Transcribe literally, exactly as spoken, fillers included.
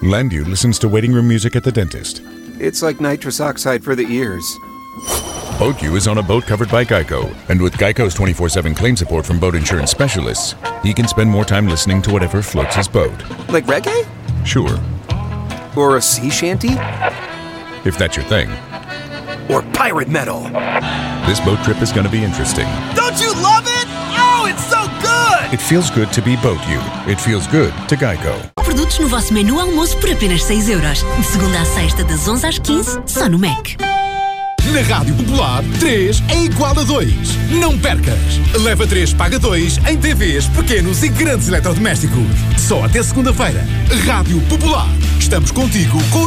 Landu listens to waiting room music at the dentist. It's like nitrous oxide for the ears. BoatU is on a boat covered by Geico, and with Geico's twenty-four seven claim support from boat insurance specialists, he can spend more time listening to whatever floats his boat. Like reggae? Sure. Or a sea shanty? If that's your thing. Or pirate metal? This boat trip is going to be interesting. Don't you love it? Oh, it's so good! It feels good to be BoatU. It feels good to Geico. Produtos no vosso menu almoço por apenas seis euros. De segunda à sexta, das onze às quinze, só no Mac. Na Rádio Popular, três é igual a dois. Não percas! Leva três, paga dois em T Vs, pequenos e grandes eletrodomésticos. Só até segunda-feira. Rádio Popular. Estamos contigo com